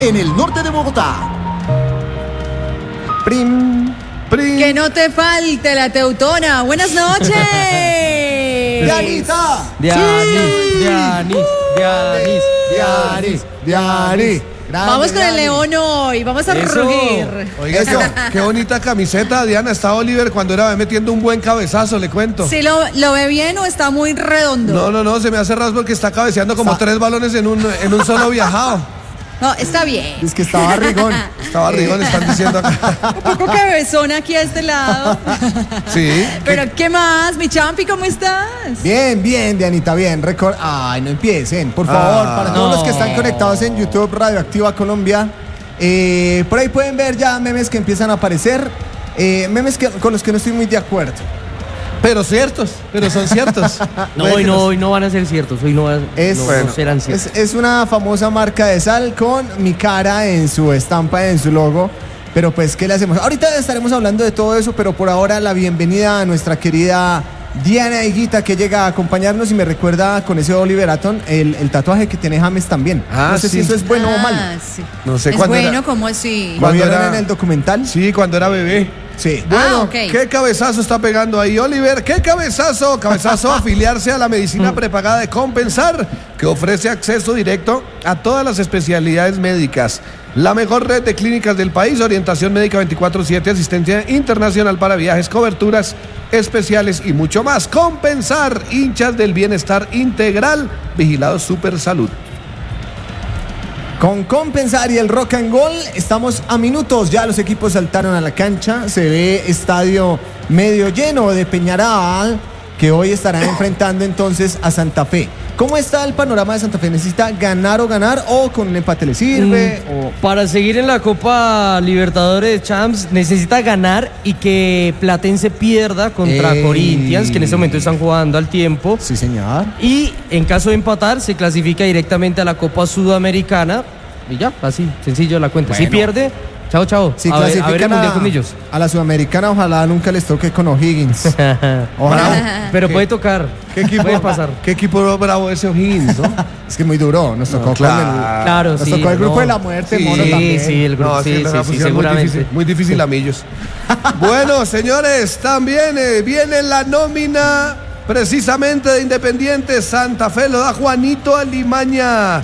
en el norte de Bogotá. Prim. Que no te falte la teutona. Buenas noches. ¡Dianita! Dianis. Vamos con el león hoy. Vamos a rugir. Oiga, qué bonita camiseta, Diana. Está Oliver cuando era metiendo un buen cabezazo, le cuento. ¿Sí lo ve bien o está muy redondo? No, se me hace rasgo porque está cabeceando como 3 balones en un solo viajado. No, está bien. Es que estaba rigón. Están diciendo acá. Un poco cabezón aquí a este lado. Sí. Pero ¿qué más? Mi champi, ¿cómo estás? Bien, Dianita, bien. Ay, no empiecen, por favor. Para todos los que están conectados en YouTube, Radioactiva Colombia, por ahí pueden ver ya memes que empiezan a aparecer. Memes con los que no estoy muy de acuerdo. Pero son ciertos. Hoy no van a ser ciertos. Hoy no serán ciertos. Es una famosa marca de sal con mi cara en su estampa, en su logo. Pero pues, ¿qué le hacemos? Ahorita estaremos hablando de todo eso, pero por ahora la bienvenida a nuestra querida Diana Higuita, que llega a acompañarnos y me recuerda con ese Oliver Atom el tatuaje que tiene James también. No sé si eso es bueno o malo. Sí. No sé es cuándo bueno, era. ¿cómo así? ¿Lo vieron en el documental? Sí, cuando era bebé. Sí. Bueno, okay. ¿Qué cabezazo está pegando ahí, Oliver? ¿Qué cabezazo? Cabezazo afiliarse a la medicina prepagada de Compensar, que ofrece acceso directo a todas las especialidades médicas. La mejor red de clínicas del país, orientación médica 24/7, asistencia internacional para viajes, coberturas especiales y mucho más. Compensar, hinchas del bienestar integral, vigilados Super Salud. Con Compensar y el Rock and Gold estamos a minutos, ya los equipos saltaron a la cancha, se ve estadio medio lleno de Peñaral, que hoy estará enfrentando entonces a Santa Fe. ¿Cómo está el panorama de Santa Fe? ¿Necesita ganar o con un empate le sirve? Para seguir en la Copa Libertadores Champs necesita ganar y que Platense pierda contra Corinthians, que en este momento están jugando al tiempo. Sí, señor. Y en caso de empatar se clasifica directamente a la Copa Sudamericana y ya, así, sencillo la cuenta. Si pierde, chao. Si a ver el clasifican mundial con ellos. a la Sudamericana, ojalá nunca les toque con O'Higgins. Ojalá. Pero puede tocar. ¿Qué equipo puede pasar? ¿Qué equipo bravo ese O'Higgins, no? Es que muy duro, nos tocó Claro, nos sí. tocó el grupo de la muerte, Sí, mono también. sí, el grupo, sí, seguramente. Muy difícil a millos. Bueno, señores, también viene la nómina precisamente de Independiente Santa Fe. Lo da Juanito Alimaña.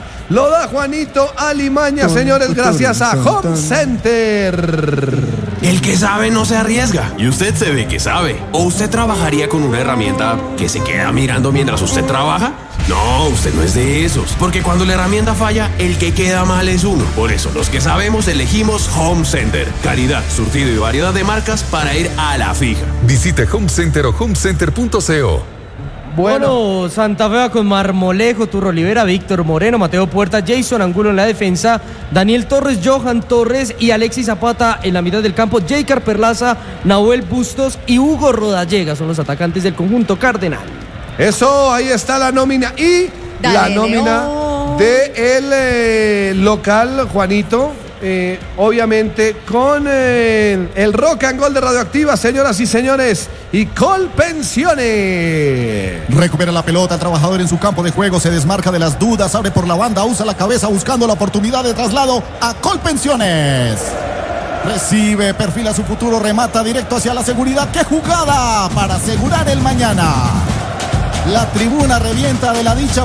Señores, gracias a Home Center. El que sabe no se arriesga. Y usted se ve que sabe. ¿O usted trabajaría con una herramienta que se queda mirando mientras usted trabaja? No, usted no es de esos. Porque cuando la herramienta falla, el que queda mal es uno. Por eso, los que sabemos elegimos Home Center. Calidad, surtido y variedad de marcas para ir a la fija. Visite Home Center o homecenter.co. Bueno, Santa Fe va con Marmolejo, Turro Olivera, Víctor Moreno, Mateo Puerta, Jason Angulo en la defensa, Daniel Torres, Johan Torres y Alexis Zapata en la mitad del campo, Jaycar Perlaza, Nahuel Bustos y Hugo Rodallega son los atacantes del conjunto cardenal. Eso, ahí está la nómina. Y la nómina del local, Juanito. Obviamente con el Rock and Gold de Radioactiva, señoras y señores, y Colpensiones. Recupera la pelota, el trabajador en su campo de juego, se desmarca de las dudas, abre por la banda, usa la cabeza buscando la oportunidad de traslado a Colpensiones. Recibe, perfila su futuro, remata directo hacia la seguridad. ¡Qué jugada para asegurar el mañana! La tribuna revienta de la dicha